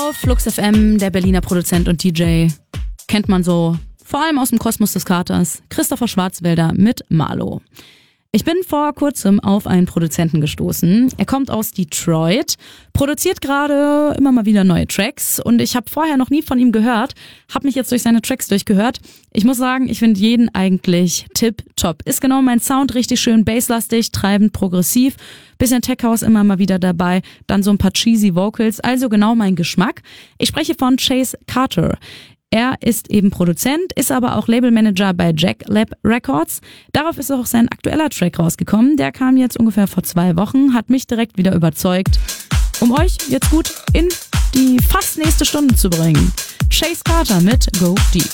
auf Flux FM, der Berliner Produzent und DJ. Kennt man so, vor allem aus dem Kosmos des Katers, Christopher Schwarzwälder mit Marlo. Ich bin vor kurzem auf einen Produzenten gestoßen. Er kommt aus Detroit, produziert gerade immer mal wieder neue Tracks und ich habe vorher noch nie von ihm gehört, habe mich jetzt durch seine Tracks durchgehört. Ich muss sagen, ich finde jeden eigentlich tipptopp. Ist genau mein Sound, richtig schön basslastig, treibend, progressiv, bisschen Tech House immer mal wieder dabei, dann so ein paar cheesy Vocals, also genau mein Geschmack. Ich spreche von Chase Carter. Er ist eben Produzent, ist aber auch Labelmanager bei Jack Lab Records. Darauf ist auch sein aktueller Track rausgekommen. Der kam jetzt ungefähr vor 2 Wochen, hat mich direkt wieder überzeugt, um euch jetzt gut in die fast nächste Stunde zu bringen. Chase Carter mit Go Deep.